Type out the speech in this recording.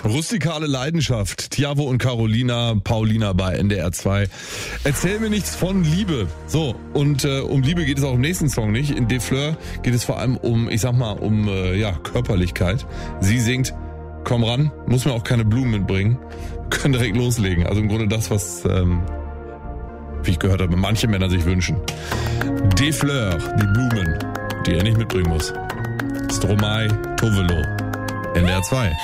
Rustikale Leidenschaft. Tiavo und Paulina bei NDR 2. Erzähl mir nichts von Liebe. So, und um Liebe geht es auch im nächsten Song nicht. In De Fleur geht es vor allem um, Körperlichkeit. Sie singt, komm ran, muss mir auch keine Blumen mitbringen. Wir können direkt loslegen. Also im Grunde das, was, wie ich gehört habe, manche Männer sich wünschen. De Fleur, die Blumen, die er nicht mitbringen muss. Stromae, Tovelo, NDR 2.